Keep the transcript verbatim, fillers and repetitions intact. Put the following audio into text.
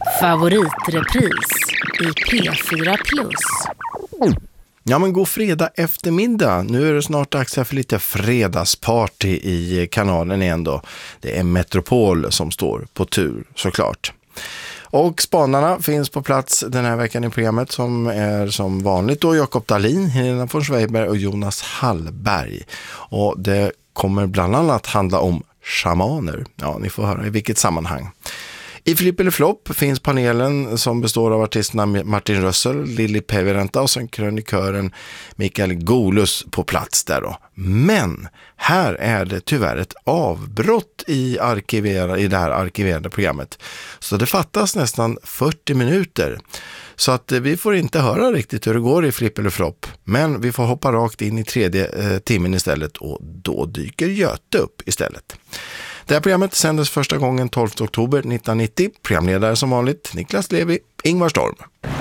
Favoritrepris i P fyra Plus. Ja, men god fredag eftermiddag. Nu är det snart dags för lite fredagsparty i kanalen igen då. Det är Metropol som står på tur såklart. Och spanarna finns på plats den här veckan i programmet som är som vanligt då Jakob Dahlin, Helena von Schweiber och Jonas Hallberg. Och det kommer bland annat handla om shamaner. Ja, ni får höra i vilket sammanhang. I Flipp eller Flopp finns panelen som består av artisterna Martin Rössel, Lili Päiviranta och sen krönikören Mikael Golus på plats där då. Men här är det tyvärr ett avbrott i, arkivera, i det här arkiverade programmet. Så det fattas nästan fyrtio minuter. Så att vi får inte höra riktigt hur det går i Flipp eller Flopp. Men vi får hoppa rakt in i tredje eh, timmen istället och då dyker Göte upp istället. Det här programmet sändes första gången tolfte oktober nittonhundranittio. Programledare som vanligt Niklas Levi, Ingvar Storm.